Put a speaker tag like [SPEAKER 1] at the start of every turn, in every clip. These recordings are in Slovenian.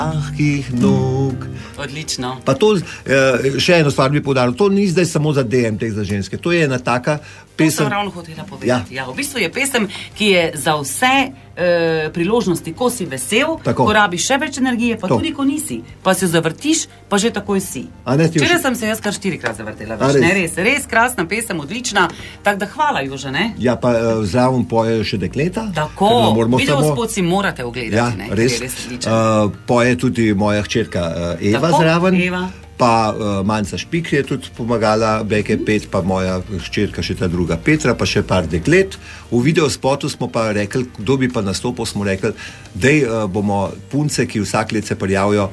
[SPEAKER 1] lahkih nog.
[SPEAKER 2] Odlično.
[SPEAKER 1] Pa to, še eno stvar bi poudaril, to ni zdaj samo za DM teh za ženske, to je ena taka pesem.
[SPEAKER 2] To sem ravno hotela povedati. Ja, v bistvu je pesem, ki je za vse priložnosti, ko si vesel,
[SPEAKER 1] tako.
[SPEAKER 2] Ko rabiš še več energije, pa
[SPEAKER 1] to.
[SPEAKER 2] tudi ko nisi, pa se zavrtiš, pa že takoj si. Včeraj sem se jaz kar 4-krat zavrtela, res krasna pesem, odlična, tako da hvala, Jože, ne?
[SPEAKER 1] Ja, pa zraven pojejo še dekleta.
[SPEAKER 2] Tako, videospot si morate ogledati, ne?
[SPEAKER 1] Ja, res. Poje tudi moja hčerka Eva tako, zraven.
[SPEAKER 2] Eva.
[SPEAKER 1] Pa Manca Špik je tudi pomagala, Beke Pet, pa moja hčerka še ta druga Petra, pa še par deklet. V videospotu smo pa rekli, kdo bi pa nastopil, smo rekli, dej bomo punce, ki vsak let se prijavijo,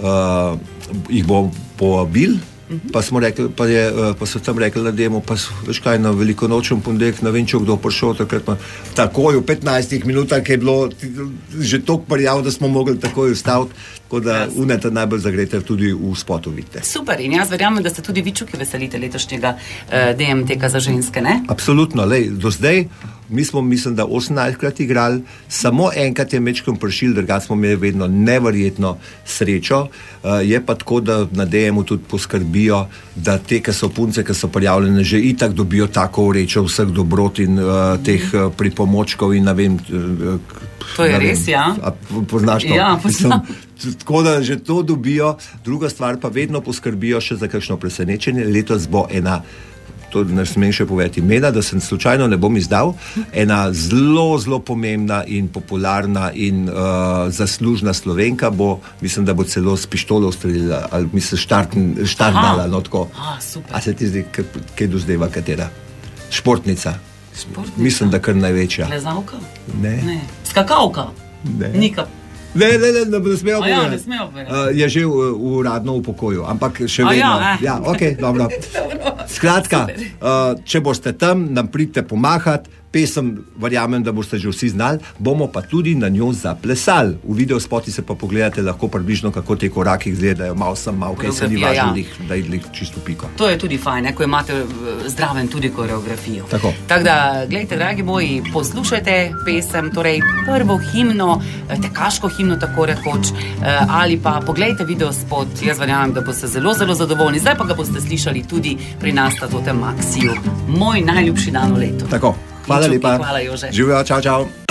[SPEAKER 1] jih bomo povabili. Pa smo rekli, pa so tam rekli na demo, pa veš kaj, na velikonočen ponedeljek, ne vem, če kdo prišel, takrat pa takoj v 15 minutah, ki je bilo že toliko prijav, da smo mogli takoj ustaviti, tako da uneta najbolj zagrete tudi v spotu vidite.
[SPEAKER 2] Super, in jaz verjamem, da ste tudi vi čuki veselite letošnjega DMTK za ženske, ne?
[SPEAKER 1] Absolutno, lej, do zdaj mi smo, mislim, da 18-krat igrali, samo enkrat je mečkom pršil, drugače smo imeli vedno neverjetno srečo. Je pa tako, da na DM-u tudi poskrbijo, da te, ki so punce, ki so prijavljene, že itak dobijo tako vrečo vseh dobrot in teh pripomočkov in ne vem.
[SPEAKER 2] To je res, ja.
[SPEAKER 1] Poznaš to?
[SPEAKER 2] Ja, poznam.
[SPEAKER 1] Tako da že to dobijo. Druga stvar pa vedno poskrbijo še za kakšno presenečenje. Letos bo ena, to ne smem še povedati imena, da sem slučajno ne bom izdal, ena zelo, zelo pomembna in popularna in zaslužna Slovenka bo, mislim, da bo celo s pištolo ustrelila, ali mislim, štartnala, no tako.
[SPEAKER 2] Super.
[SPEAKER 1] A se ti zdi, kaj dozdeva katera? Športnica. Mislim, da kar največja.
[SPEAKER 2] Plezalka?
[SPEAKER 1] Ne.
[SPEAKER 2] Skakavka?
[SPEAKER 1] Ne.
[SPEAKER 2] Nika.
[SPEAKER 1] Ne smejo povedati.
[SPEAKER 2] Ja, ne smejo povedati.
[SPEAKER 1] Je že uradno v pokoju, ampak še vedno. Ja, ok, dobro. Skratka, če boste tam, nam pridite pomahati, pesem, verjamem, da boste že vsi znali, bomo pa tudi na njo zaplesali. V videospoti se pa pogledate lahko približno, kako te koraki izgledajo, malo kaj se ni važno, da je čisto piko.
[SPEAKER 2] To je tudi fajn, ko imate zdraven tudi koreografijo.
[SPEAKER 1] Tako
[SPEAKER 2] da, gledajte, dragi moji, poslušajte pesem, torej prvo himno, tekaško himno, tako rekoč, ali pa pogledajte videospot, jaz verjamem, da boste zelo, zelo zadovoljni. Zdaj pa ga boste slišali tudi pri nas na Totem Maxiju. Moj najljubši dan v letu.
[SPEAKER 1] Tako, hvala lepa.
[SPEAKER 2] Hvala, Jože.
[SPEAKER 1] Živijo, čau.